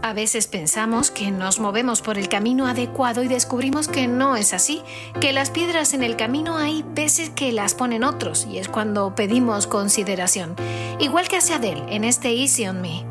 A veces pensamos que nos movemos por el camino adecuado y descubrimos que no es así, que las piedras en el camino hay veces que las ponen otros y es cuando pedimos consideración. Igual que hace Adele en este Easy on Me.